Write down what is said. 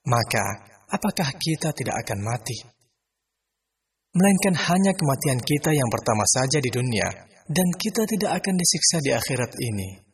maka apakah kita tidak akan mati? Melainkan hanya kematian kita yang pertama saja di dunia, dan kita tidak akan disiksa di akhirat ini.